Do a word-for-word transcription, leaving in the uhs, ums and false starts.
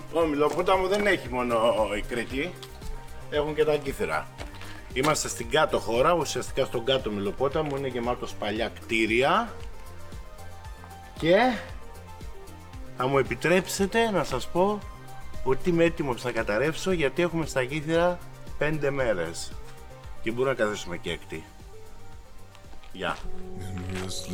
Ο Μιλοπόταμο δεν έχει μόνο η Κρήτη, έχουν και τα Κύθυρα. Είμαστε στην κάτω χώρα, ουσιαστικά στον κάτω Μιλοπόταμο, είναι γεμάτος παλιά κτίρια. Και θα μου επιτρέψετε να σας πω ότι είμαι έτοιμος να καταρρεύσω, γιατί έχουμε στα Κύθυρα πέντε μέρες και μπορούμε να καθίσουμε και έκτη. Γεια.